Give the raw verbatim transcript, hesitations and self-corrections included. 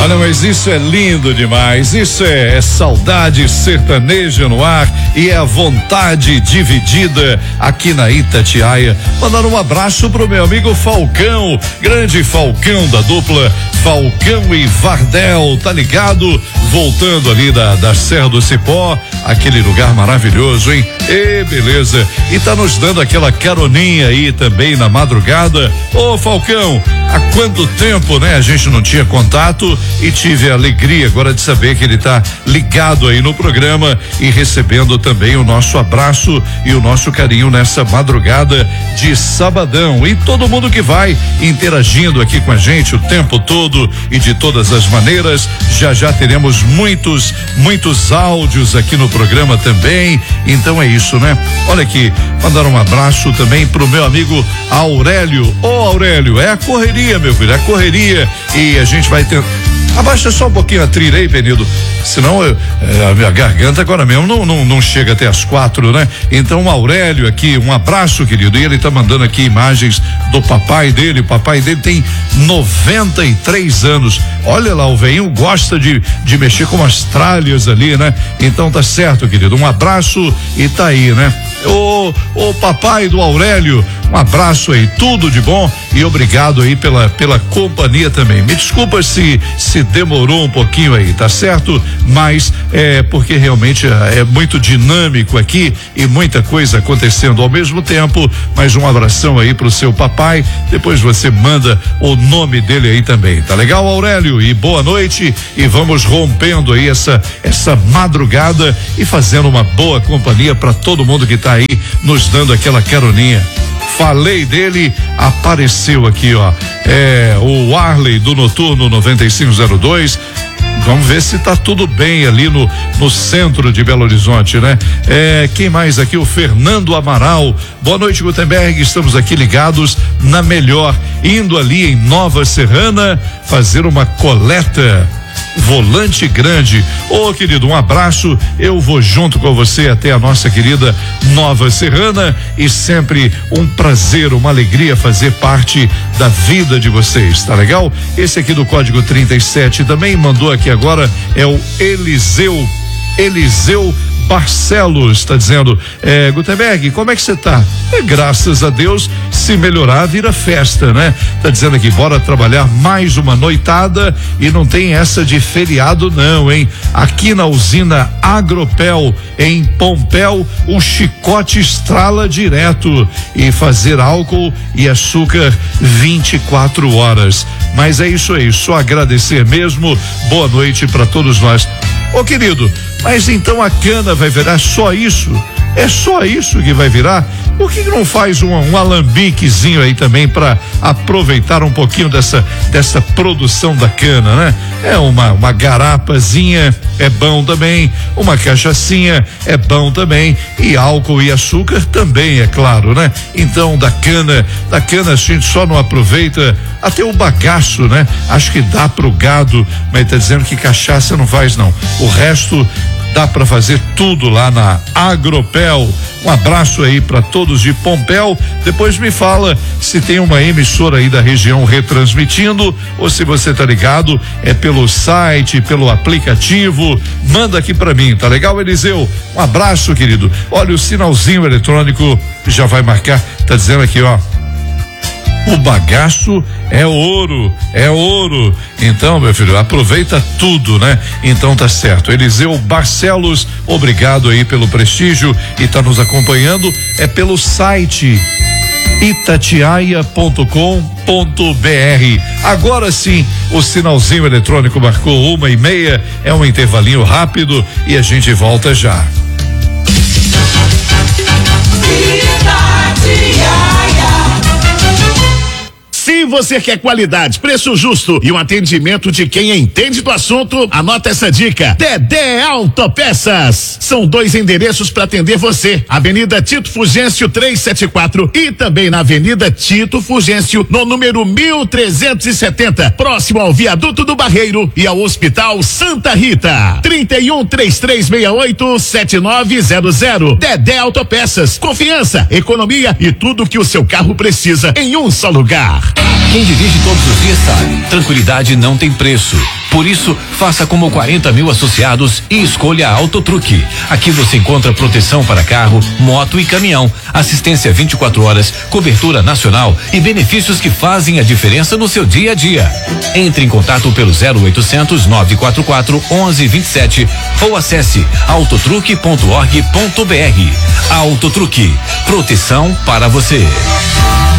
Olha, mas isso é lindo demais, isso é, é saudade sertaneja no ar e é a vontade dividida aqui na Itatiaia. Mandar um abraço pro meu amigo Falcão, grande Falcão da dupla Falcão e Vardel, tá ligado? Voltando ali da, da Serra do Cipó, aquele lugar maravilhoso, hein? E beleza, e tá nos dando aquela caroninha aí também na madrugada. Ô Falcão, há quanto tempo, né? A gente não tinha contato e tive a alegria agora de saber que ele tá ligado aí no programa e recebendo também o nosso abraço e o nosso carinho nessa madrugada de sabadão. E todo mundo que vai interagindo aqui com a gente o tempo todo e de todas as maneiras. Já já teremos muitos, muitos áudios aqui no programa também. Então é isso, né? Olha aqui, mandar um abraço também pro meu amigo Aurélio. Ô Aurélio, é a correria, meu filho, é a correria e a gente vai ter. Abaixa só um pouquinho a trilha aí, Penido, senão eu, é, a minha garganta agora mesmo não, não, não chega até as quatro, né? Então, Aurélio aqui, um abraço, querido, e ele tá mandando aqui imagens do papai dele. O papai dele tem noventa e três anos. Olha lá, o velhinho gosta de, de mexer com as tralhas ali, né? Então tá certo, querido, um abraço e tá aí, né? Ô, ô papai do Aurélio, um abraço aí, tudo de bom e obrigado aí pela, pela companhia também. Me desculpa se, se demorou um pouquinho aí, tá certo? Mas é porque realmente é muito dinâmico aqui e muita coisa acontecendo ao mesmo tempo. Mas um abração aí pro seu papai, depois você manda o nome dele aí também, tá legal, Aurélio? E boa noite e vamos rompendo aí essa, essa madrugada e fazendo uma boa companhia para todo mundo que tá aí nos dando aquela caroninha. Falei dele, apareceu aqui, ó. É o Arley do Noturno noventa e cinco zero dois. Vamos ver se tá tudo bem ali no, no centro de Belo Horizonte, né? É, quem mais aqui? O Fernando Amaral. Boa noite, Gutenberg. Estamos aqui ligados na melhor, indo ali em Nova Serrana fazer uma coleta. Volante Grande. Ô oh, querido, um abraço, eu vou junto com você até a nossa querida Nova Serrana e sempre um prazer, uma alegria fazer parte da vida de vocês, tá legal? Esse aqui do código trinta e sete também mandou aqui agora, é o Eliseu, Eliseu Barcelos, tá dizendo, é, Gutenberg, como é que você tá? É, graças a Deus, se melhorar vira festa, né? Tá dizendo aqui, bora trabalhar mais uma noitada e não tem essa de feriado não, hein? Aqui na usina Agropel, em Pompéu, o chicote estrala direto e fazer álcool e açúcar vinte e quatro horas. Mas é isso aí, só agradecer mesmo, boa noite para todos nós. Ô querido, mas então a cana vai virar só isso? É só isso que vai virar? Por que não faz um, um alambiquezinho aí também para aproveitar um pouquinho dessa dessa produção da cana, né? É uma uma garapazinha é bom também, uma cachaçinha é bom também e álcool e açúcar também, é claro, né? Então da cana, da cana a gente só não aproveita até o bagaço, né? Acho que dá pro gado, mas tá dizendo que cachaça não faz não. O resto dá para fazer tudo lá na Agropel. Um abraço aí para todos de Pompéu. Depois me fala se tem uma emissora aí da região retransmitindo ou se você tá ligado é pelo site, pelo aplicativo. Manda aqui para mim, tá legal, Eliseu? Um abraço, querido. Olha, o sinalzinho eletrônico já vai marcar, tá dizendo aqui, ó. O bagaço é ouro, é ouro. Então, meu filho, aproveita tudo, né? Então tá certo. Eliseu Barcelos, obrigado aí pelo prestígio e tá nos acompanhando. É pelo site itatiaia ponto com ponto br. Agora sim, o sinalzinho eletrônico marcou uma e meia. É um intervalinho rápido e a gente volta já. Se você quer qualidade, preço justo e um atendimento de quem entende do assunto, anota essa dica. Dedé Autopeças. São dois endereços para atender você. Avenida Tito Fugêncio trezentos e setenta e quatro e também na Avenida Tito Fugêncio, no número mil trezentos e setenta, próximo ao Viaduto do Barreiro e ao Hospital Santa Rita. trinta e um, trinta e três sessenta e oito, setenta e nove zero zero. Dedé Autopeças. Confiança, economia e tudo que o seu carro precisa em um só lugar. Quem dirige todos os dias sabe, tranquilidade não tem preço. Por isso, faça como quarenta mil associados e escolha a Autotruque. Aqui você encontra proteção para carro, moto e caminhão, assistência vinte e quatro horas, cobertura nacional e benefícios que fazem a diferença no seu dia a dia. Entre em contato pelo zero oitocentos, nove quatro quatro, onze vinte e sete ou acesse autotruque ponto org ponto br. Autotruque, proteção para você.